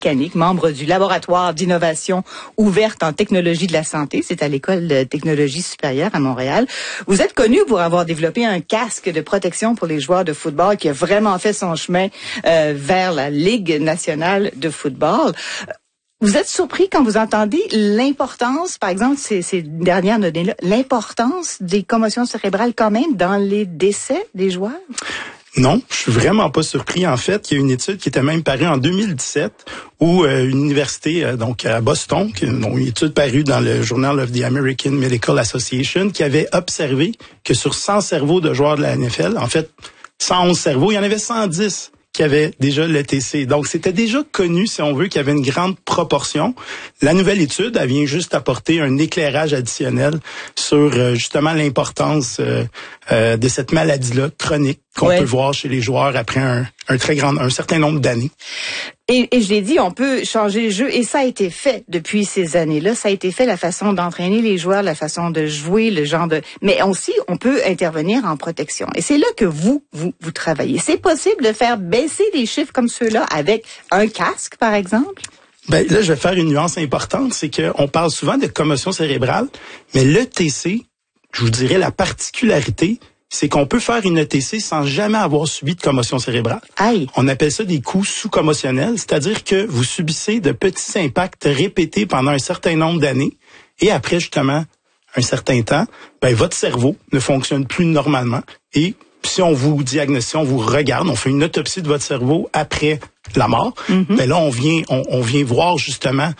Canic, membre du laboratoire d'innovation ouverte en technologie de la santé. C'est à l'École de technologie supérieure à Montréal. Vous êtes connu pour avoir développé un casque de protection pour les joueurs de football qui a vraiment fait son chemin vers la Ligue nationale de football. Vous êtes surpris quand vous entendez l'importance, par exemple, ces dernières données-là, l'importance des commotions cérébrales quand même dans les décès des joueurs? Non, je suis vraiment pas surpris. En fait, il y a une étude qui était même parue en 2017 où une université donc à Boston, une étude parue dans le Journal of the American Medical Association, qui avait observé que sur 100 cerveaux de joueurs de la NFL, en fait, 111 cerveaux, il y en avait 110 qui avaient déjà l'ETC. Donc, c'était déjà connu, si on veut, qu'il y avait une grande proportion. La nouvelle étude, elle vient juste apporter un éclairage additionnel sur justement l'importance de cette maladie-là chronique qu'on peut voir chez les joueurs après un certain nombre d'années. Et je l'ai dit, on peut changer le jeu, et ça a été fait depuis ces années-là. Ça a été fait, la façon d'entraîner les joueurs, la façon de jouer, le genre de... Mais aussi, on peut intervenir en protection. Et c'est là que vous travaillez. C'est possible de faire baisser des chiffres comme ceux-là avec un casque, par exemple? Ben là, je vais faire une nuance importante, c'est qu'on parle souvent de commotion cérébrale, mais l'ETC, je vous dirais la particularité, c'est qu'on peut faire une ETC sans jamais avoir subi de commotion cérébrale. Aïe. On appelle ça des coups sous-commotionnels, c'est-à-dire que vous subissez de petits impacts répétés pendant un certain nombre d'années, et après, justement, un certain temps, ben, votre cerveau ne fonctionne plus normalement, et si on vous diagnostique, on vous regarde, on fait une autopsie de votre cerveau après la mort, ben là on vient voir justement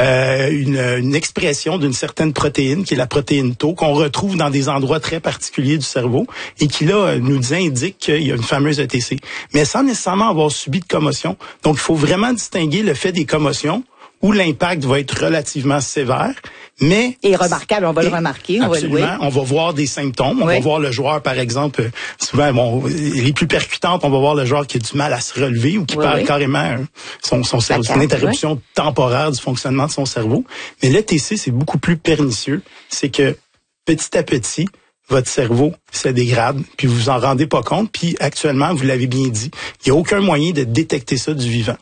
une expression d'une certaine protéine qui est la protéine Tau qu'on retrouve dans des endroits très particuliers du cerveau et qui là nous indique qu'il y a une fameuse ETC, mais sans nécessairement avoir subi de commotion. Donc il faut vraiment distinguer le fait des commotions où l'impact va être relativement sévère, mais... Et remarquable, on va le remarquer, on va le voir. On va voir des symptômes, on va voir le joueur, par exemple, souvent, les plus percutantes, on va voir le joueur qui a du mal à se relever ou qui perd carrément son cerveau, une interruption temporaire du fonctionnement de son cerveau. Mais l'ETC, c'est beaucoup plus pernicieux. C'est que, petit à petit, votre cerveau se dégrade, puis vous vous en rendez pas compte, puis actuellement, vous l'avez bien dit, il n'y a aucun moyen de détecter ça du vivant.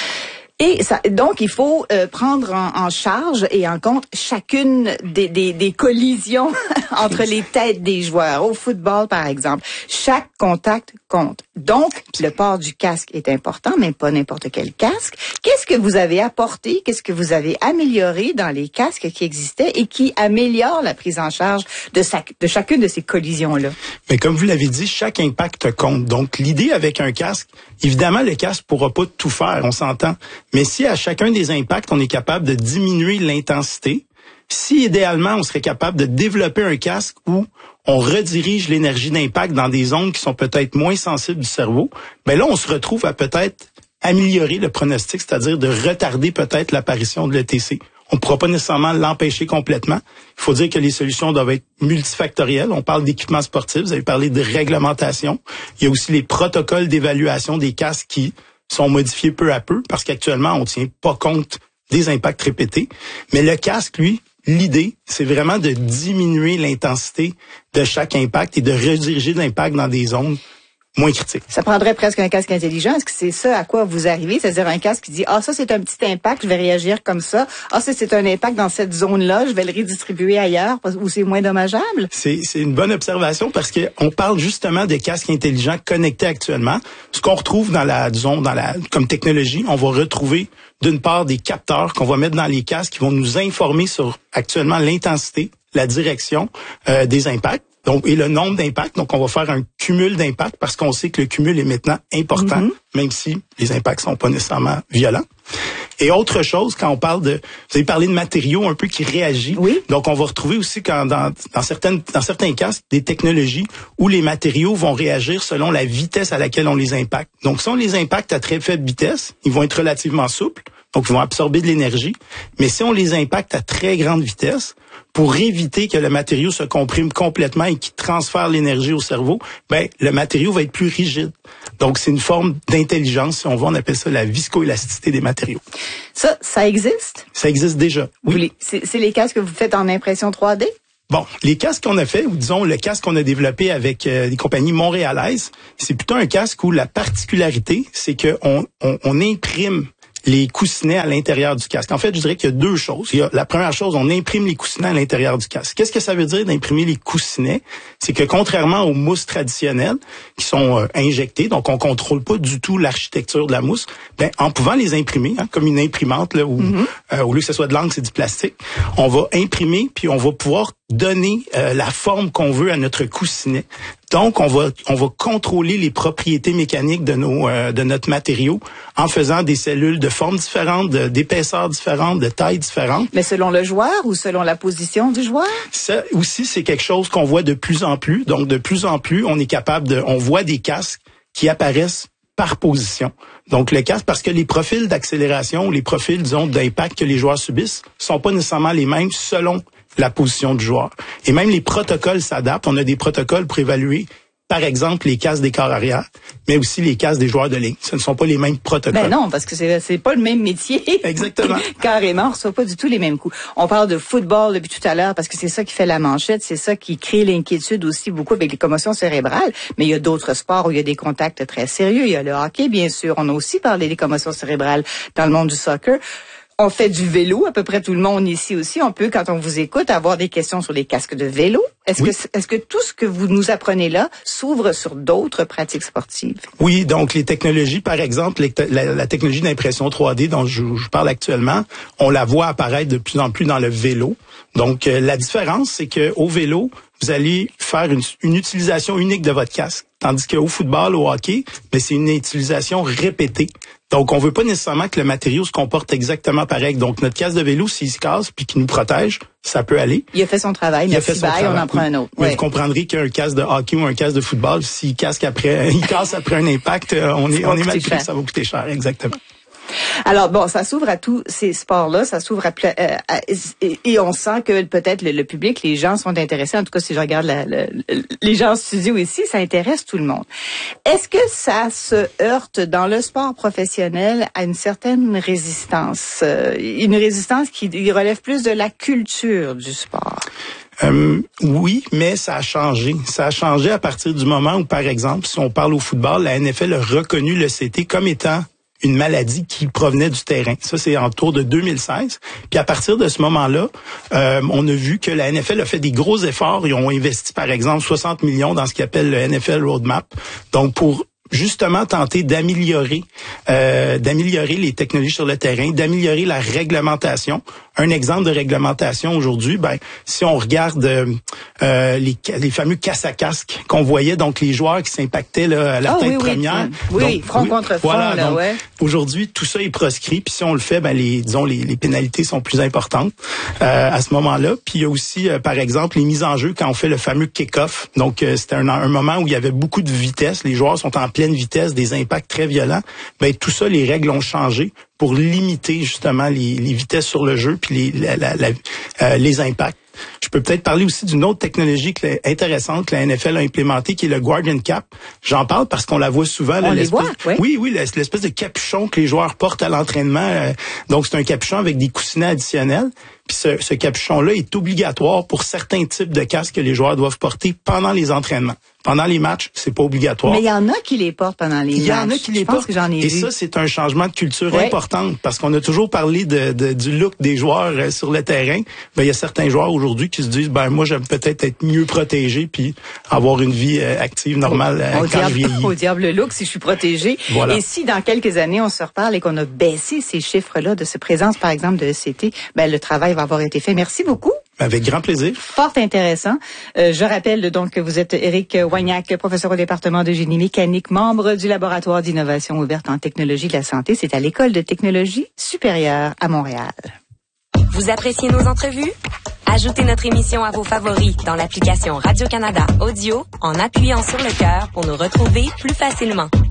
Et ça, donc, il faut prendre en charge et en compte chacune des collisions entre les têtes des joueurs. Au football, par exemple, chaque contact compte. Donc, le port du casque est important, mais pas n'importe quel casque. Qu'est-ce que vous avez apporté, qu'est-ce que vous avez amélioré dans les casques qui existaient et qui améliorent la prise en charge de chacune de ces collisions-là? Mais comme vous l'avez dit, chaque impact compte. Donc, l'idée avec un casque, évidemment, le casque pourra pas tout faire, on s'entend. Mais si à chacun des impacts, on est capable de diminuer l'intensité, si idéalement, on serait capable de développer un casque où on redirige l'énergie d'impact dans des zones qui sont peut-être moins sensibles du cerveau, ben là, on se retrouve à peut-être améliorer le pronostic, c'est-à-dire de retarder peut-être l'apparition de l'ETC. On ne pourra pas nécessairement l'empêcher complètement. Il faut dire que les solutions doivent être multifactorielles. On parle d'équipements sportifs, vous avez parlé de réglementation. Il y a aussi les protocoles d'évaluation des casques qui sont modifiés peu à peu parce qu'actuellement, on ne tient pas compte des impacts répétés. Mais le casque, lui, l'idée, c'est vraiment de diminuer l'intensité de chaque impact et de rediriger l'impact dans des zones moins critiques. Ça prendrait presque un casque intelligent. Est-ce que c'est ça à quoi vous arrivez? C'est-à-dire un casque qui dit, ça c'est un petit impact, je vais réagir comme ça. Ça c'est un impact dans cette zone-là, je vais le redistribuer ailleurs où c'est moins dommageable? C'est une bonne observation parce que on parle justement des casques intelligents connectés actuellement. Ce qu'on retrouve comme technologie, on va retrouver d'une part des capteurs qu'on va mettre dans les casques qui vont nous informer sur actuellement l'intensité, la direction des impacts. Donc, et le nombre d'impacts. Donc, on va faire un cumul d'impacts parce qu'on sait que le cumul est maintenant important, même si les impacts sont pas nécessairement violents. Et autre chose, quand on parle vous avez parlé de matériaux un peu qui réagissent. Oui. Donc, on va retrouver aussi dans certains cas, des technologies où les matériaux vont réagir selon la vitesse à laquelle on les impacte. Donc, si on les impacte à très faible vitesse, ils vont être relativement souples. Donc, ils vont absorber de l'énergie. Mais si on les impacte à très grande vitesse, pour éviter que le matériau se comprime complètement et qu'il transfère l'énergie au cerveau, ben le matériau va être plus rigide. Donc, c'est une forme d'intelligence, si on veut, on appelle ça la viscoélasticité des matériaux. Ça existe? Ça existe déjà, oui. C'est les casques que vous faites en impression 3D? Bon, les casques qu'on a fait, ou disons le casque qu'on a développé avec des compagnies montréalaises, c'est plutôt un casque où la particularité, c'est qu'on imprime les coussinets à l'intérieur du casque. En fait, je dirais qu'il y a deux choses. La première chose, on imprime les coussinets à l'intérieur du casque. Qu'est-ce que ça veut dire d'imprimer les coussinets? C'est que contrairement aux mousses traditionnelles qui sont injectées, donc on contrôle pas du tout l'architecture de la mousse, ben en pouvant les imprimer, comme une imprimante là, où au lieu que ce soit de l'encre, c'est du plastique, on va imprimer puis on va pouvoir donner la forme qu'on veut à notre coussinet. Donc, on va contrôler les propriétés mécaniques de notre matériau en faisant des cellules de formes différentes, d'épaisseurs différentes, de tailles différentes. Mais selon le joueur ou selon la position du joueur? Ça aussi, c'est quelque chose qu'on voit de plus en plus. Donc, de plus en plus, on voit des casques qui apparaissent par position. Donc, le casque, parce que les profils d'accélération, les profils, disons, d'impact que les joueurs subissent sont pas nécessairement les mêmes selon la position du joueur. Et même les protocoles s'adaptent. On a des protocoles pour évaluer, par exemple, les casques des corps arrière, mais aussi les casques des joueurs de ligne. Ce ne sont pas les mêmes protocoles. Ben non, parce que c'est pas le même métier. Exactement. Carrément, on reçoit pas du tout les mêmes coups. On parle de football depuis tout à l'heure parce que c'est ça qui fait la manchette, c'est ça qui crée l'inquiétude aussi beaucoup avec les commotions cérébrales. Mais il y a d'autres sports où il y a des contacts très sérieux. Il y a le hockey, bien sûr. On a aussi parlé des commotions cérébrales dans le monde du soccer. On fait du vélo, à peu près tout le monde ici aussi. On peut, quand on vous écoute, avoir des questions sur les casques de vélo. Est-ce que tout ce que vous nous apprenez là s'ouvre sur d'autres pratiques sportives? Oui, donc les technologies, par exemple, la technologie d'impression 3D dont je parle actuellement, on la voit apparaître de plus en plus dans le vélo. Donc, la différence, c'est que au vélo, vous allez faire une utilisation unique de votre casque. Tandis qu'au football, au hockey, mais c'est une utilisation répétée. Donc, on veut pas nécessairement que le matériau se comporte exactement pareil. Donc, notre casque de vélo, s'il se casse puis qu'il nous protège, ça peut aller. Il a fait son travail. Merci, bye, on en prend un autre. Mais vous comprendrez qu'un casque de hockey ou un casque de football, s'il casse après un impact, on est mal pris, ça va coûter cher, exactement. Alors bon, ça s'ouvre à tous ces sports-là, ça s'ouvre et on sent que peut-être le public, les gens sont intéressés. En tout cas, si je regarde les gens en studio ici, ça intéresse tout le monde. Est-ce que ça se heurte dans le sport professionnel à une certaine résistance, une résistance qui relève plus de la culture du sport? Oui, mais ça a changé. Ça a changé à partir du moment où, par exemple, si on parle au football, la NFL a reconnu le CT comme étant une maladie qui provenait du terrain. Ça, c'est autour de 2016. Puis à partir de ce moment-là, on a vu que la NFL a fait des gros efforts. Ils ont investi, par exemple, 60 millions dans ce qu'ils appellent le NFL Roadmap. Donc, pour justement tenter d'améliorer les technologies sur le terrain, d'améliorer la réglementation. Un exemple de réglementation aujourd'hui, si on regarde les fameux casques à casque qu'on voyait, donc les joueurs qui s'impactaient là, à la tête première. Oui, front contre front. Voilà, là, donc, ouais. Aujourd'hui, tout ça est proscrit. Puis si on le fait, les pénalités sont plus importantes à ce moment-là. Puis il y a aussi, par exemple, les mises en jeu quand on fait le fameux kick-off. Donc c'était un moment où il y avait beaucoup de vitesse. Les joueurs sont en pleine vitesse, des impacts très violents. Tout ça, les règles ont changé pour limiter justement les vitesses sur le jeu puis les impacts. Je peux peut-être parler aussi d'une autre technologie intéressante que la NFL a implémentée, qui est le Guardian Cap. J'en parle parce qu'on la voit souvent. On les voit, oui. Oui, l'espèce de capuchon que les joueurs portent à l'entraînement. Donc, c'est un capuchon avec des coussinets additionnels. Puis ce capuchon-là est obligatoire pour certains types de casques que les joueurs doivent porter pendant les entraînements. Pendant les matchs, c'est pas obligatoire. Mais il y en a qui les portent pendant les matchs. Il y en a qui les portent. Que j'en ai et vu. Ça, c'est un changement de culture important parce qu'on a toujours parlé du look des joueurs sur le terrain. Il y a certains joueurs aujourd'hui qui se disent, moi, j'aime peut-être être mieux protégé puis avoir une vie active normale quand je vieillis. Au diable le look si je suis protégé. Voilà. Et si dans quelques années, on se reparle et qu'on a baissé ces chiffres-là de cette présence, par exemple, de ECT, le travail va avoir été fait. Merci beaucoup. Avec grand plaisir. Fort intéressant. Je rappelle donc que vous êtes Éric Wagnac, professeur au département de génie mécanique, membre du laboratoire d'innovation ouverte en technologie de la santé. C'est à l'École de technologie supérieure à Montréal. Vous appréciez nos entrevues? Ajoutez notre émission à vos favoris dans l'application Radio-Canada Audio en appuyant sur le cœur pour nous retrouver plus facilement.